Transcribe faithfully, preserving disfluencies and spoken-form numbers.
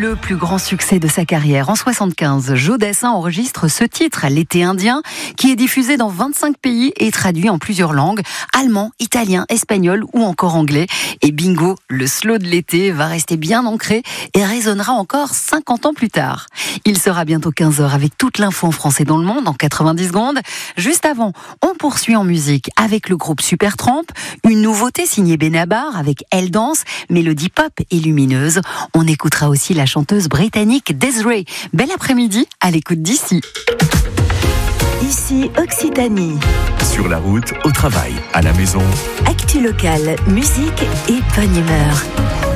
le plus grand succès de sa carrière. En soixante-quinze, Joe Dassin enregistre ce titre, L'été indien, qui est diffusé dans vingt-cinq pays et traduit en plusieurs langues, allemand, italien, espagnol ou encore anglais. Et bingo, le slow de l'été va rester bien ancré et résonnera encore cinquante ans plus tard. Il sera bientôt quinze heures avec toute l'info en français dans le monde en quatre-vingt-dix secondes. Juste avant, on poursuit en musique avec le groupe Supertramp, une nouveauté signée Benabar avec Elle danse, mélodie pop et lumineuse. On écoutera aussi la chanteuse britannique Des'ree. Bel après-midi à l'écoute d'ici. Ici Occitanie. Sur la route, au travail, à la maison. Actu locale, musique et bonne humeur.